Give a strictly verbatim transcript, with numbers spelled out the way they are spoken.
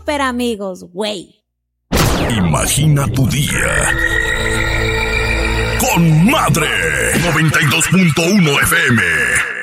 súper amigos, güey. Imagina tu día con Madre noventa y dos punto uno F M.